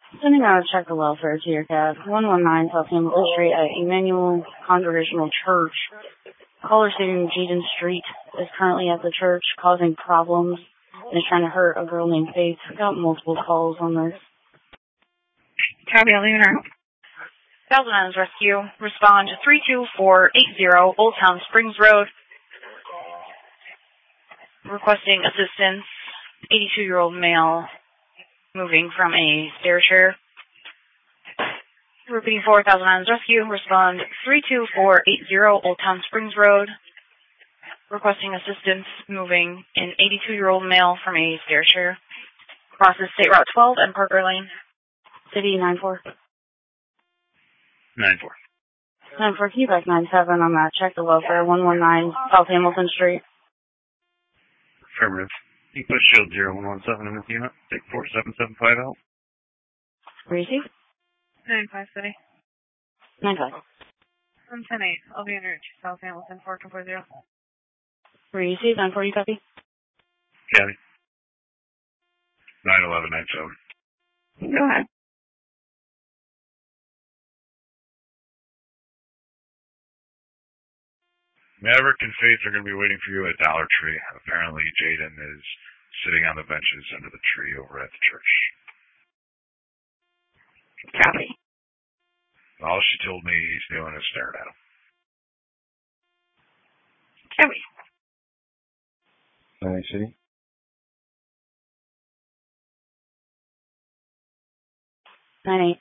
Sending out a check of welfare to your cab. 119 South Hamilton Street at Emmanuel Congregational Church. Caller stating Jeeden Street is currently at the church causing problems and is trying to hurt a girl named Faith. I got multiple calls on this. Copy, I'll leave it out. Thousand Islands Rescue. Respond to 32480 Old Town Springs Road. Requesting assistance. 82-year-old male moving from a stair chair. Repeating 4,000 Islands Rescue. Respond 32480 Old Town Springs Road. Requesting assistance moving an 82-year-old male from a stair chair. Crosses State Route 12 and Parker Lane. City 94. 94. 94 Quebec 97 on that check of welfare. 119 South Hamilton Street. Affirmative. You push shield 0117 in this unit. Take 4775 out. Receive. 95 City. 95. I'm 10-8. I'll be en route to South Hamilton 4240. Receive. 940, you copy? Copy. 91197. Go ahead. Maverick and Faith are going to be waiting for you at Dollar Tree. Apparently, Jaden is sitting on the benches under the tree over at the church. Copy. All she told me he's doing is staring at him. Copy. 9 City. 98.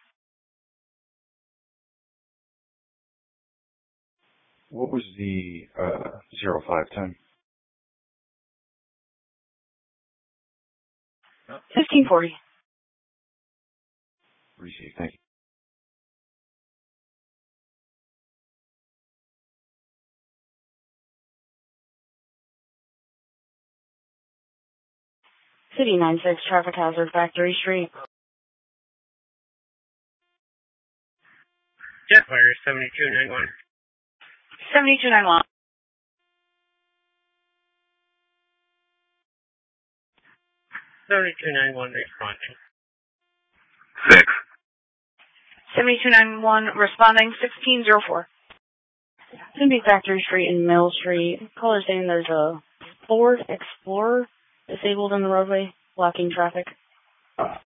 What was the 0510? 1540. Receive, thank you. City 96 traffic hazard, Factory Street. Jetfire 7291. 7291. 7291 responding. 6. 7291 responding 1604. It's going to be Factory Street and Mill Street. Caller saying there's a Ford Explorer disabled in the roadway, blocking traffic.